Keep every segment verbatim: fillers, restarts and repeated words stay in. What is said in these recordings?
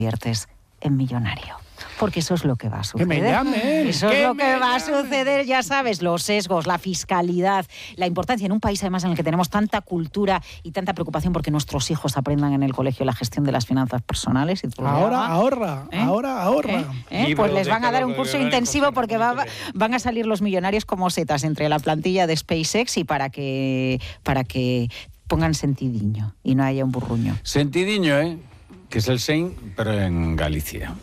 conviertes en millonario. Porque eso es lo que va a suceder. Que me llamen. Eso es que lo que va a llamen. suceder, ya sabes, los sesgos, la fiscalidad, la importancia en un país además en el que tenemos tanta cultura y tanta preocupación porque nuestros hijos aprendan en el colegio la gestión de las finanzas personales. Y todo Ahora lo ahorra, ¿Eh? ahorra, ahorra. ¿Eh? ¿Eh? Pues les van a dar un curso intensivo porque va, van a salir los millonarios como setas entre la plantilla de SpaceX y para que, para que pongan sentidiño y no haya un burruño. Sentidiño, ¿eh? Que es el Sein, pero en Galicia.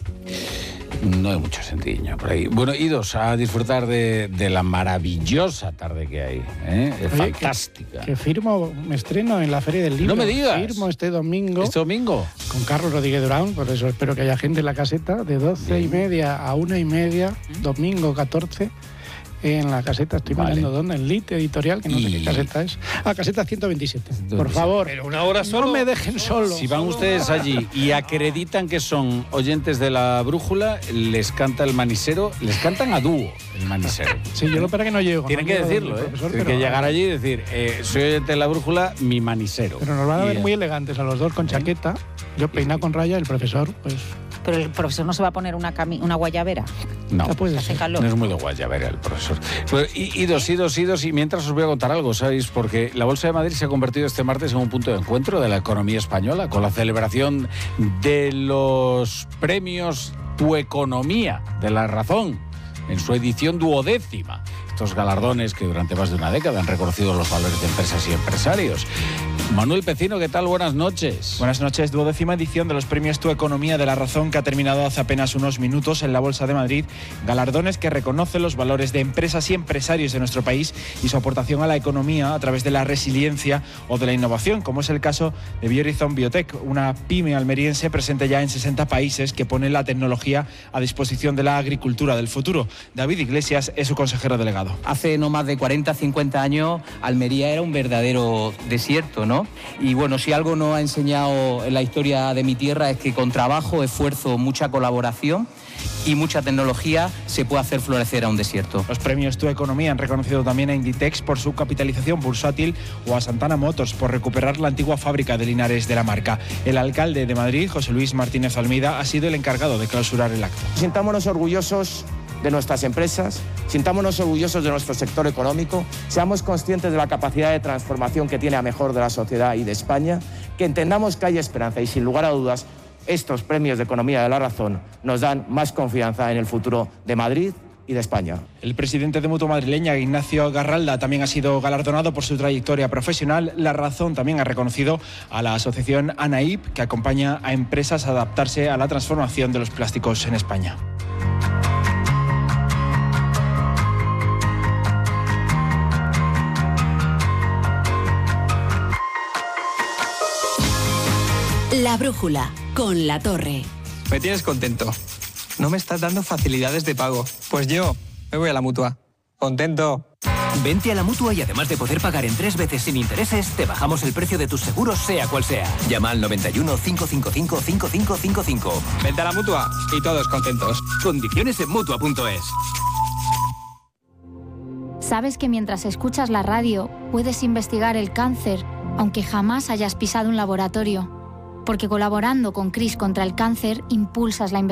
No hay mucho sentidiño por ahí. Bueno, idos a disfrutar de, de la maravillosa tarde que hay. ¿eh? Es Oye, fantástica. Que, que firmo, me estreno en la Feria del Libro. No me digas. Firmo este domingo. ¿Este domingo? Con Carlos Rodríguez Durán, por eso espero que haya gente en la caseta, de doce Bien. y media a una y media, domingo catorce. En la caseta, estoy Vale. mirando dónde, en Lit Editorial, que no y... sé qué caseta es. Ah, caseta ciento veintisiete. ciento veintisiete. Por favor, pero una hora solo. no me dejen solo. Si van ustedes allí y acreditan que son oyentes de La Brújula, les canta el manisero, les cantan a dúo el manisero. Sí, yo lo para que no llego. Tienen no que llego decirlo, donde ¿eh? el profesor, Tienen pero- que llegar allí y decir, eh, soy oyente de La Brújula, mi manisero. Pero nos van a ver Y, muy elegantes a los dos con chaqueta. Yo peinado con raya, el profesor, pues... Pero el profesor no se va a poner una, cami- una guayabera. No, Ya puede Hace ser. calor. no es muy de guayabera el profesor. Pues, y- idos, idos, idos, y mientras os voy a contar algo, ¿sabéis? Porque la Bolsa de Madrid se ha convertido este martes en un punto de encuentro de la economía española con la celebración de los premios Tu Economía de La Razón en su edición duodécima. Estos galardones que durante más de una década han reconocido los valores de empresas y empresarios. Manuel Pecino, ¿qué tal? Buenas noches. Buenas noches. Duodécima edición de los premios Tu Economía de La Razón, que ha terminado hace apenas unos minutos en la Bolsa de Madrid. Galardones que reconocen los valores de empresas y empresarios de nuestro país y su aportación a la economía a través de la resiliencia o de la innovación, como es el caso de Biorizon Biotech, una pyme almeriense presente ya en sesenta países que pone la tecnología a disposición de la agricultura del futuro. David Iglesias es su consejero delegado. Hace no más de cuarenta, cincuenta años, Almería era un verdadero desierto, ¿no? Y bueno, si algo nos ha enseñado en la historia de mi tierra es que con trabajo, esfuerzo, mucha colaboración y mucha tecnología se puede hacer florecer a un desierto. Los premios Tu Economía han reconocido también a Inditex por su capitalización bursátil o a Santana Motors por recuperar la antigua fábrica de Linares de la marca. El alcalde de Madrid, José Luis Martínez Almeida, ha sido el encargado de clausurar el acto. Sintámonos orgullosos de nuestras empresas, sintámonos orgullosos de nuestro sector económico, seamos conscientes de la capacidad de transformación que tiene a mejor de la sociedad y de España, que entendamos que hay esperanza y sin lugar a dudas estos premios de Economía de La Razón nos dan más confianza en el futuro de Madrid y de España. El presidente de Mutua Madrileña, Ignacio Garralda, también ha sido galardonado por su trayectoria profesional. La Razón también ha reconocido a la asociación ANAIP, que acompaña a empresas a adaptarse a la transformación de los plásticos en España. La Brújula, con La Torre. Me tienes contento. No me estás dando facilidades de pago. Pues yo me voy a la Mutua. Contento. Vente a la Mutua y además de poder pagar en tres veces sin intereses, te bajamos el precio de tus seguros sea cual sea. Llama al noventa y uno, cinco cinco cinco, cinco cinco cinco cinco. Vente a la Mutua y todos contentos. Condiciones en Mutua punto es. ¿Sabes que mientras escuchas la radio puedes investigar el cáncer, aunque jamás hayas pisado un laboratorio? Porque colaborando con CRIS contra el cáncer impulsas la investigación.